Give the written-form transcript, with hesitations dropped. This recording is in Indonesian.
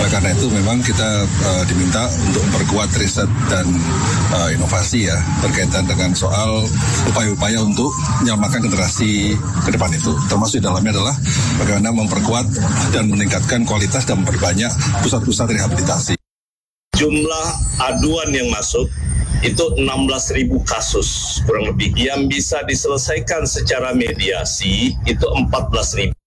Karena itu memang kita diminta untuk memperkuat riset dan inovasi ya berkaitan dengan soal upaya-upaya untuk menyelamatkan generasi ke depan itu. Termasuk di dalamnya adalah bagaimana memperkuat dan meningkatkan kualitas dan memperbanyak pusat-pusat rehabilitasi. Jumlah aduan yang masuk itu 16.000 kasus kurang lebih. Yang bisa diselesaikan secara mediasi itu 14.000.